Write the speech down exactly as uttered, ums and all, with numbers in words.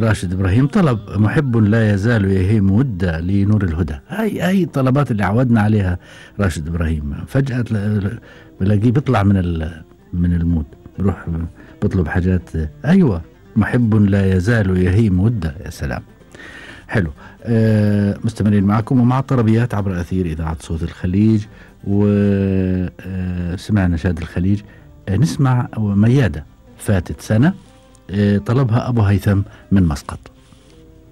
راشد إبراهيم طلب محب لا يزال يهيم وده لنور الهدى. هاي هاي الطلبات اللي عودنا عليها راشد إبراهيم. فجأة بلاقيه بيطلع من من المود، بروح بطلب حاجات. أيوة، محب لا يزال يهيم وده. يا سلام، حلو. آه مستمرين معكم ومع الطربيات عبر أثير إذاعة صوت الخليج. وسمعنا نشاد الخليج. آه نسمع ميادة، فاتت سنة. آه طلبها أبو هيثم من مسقط.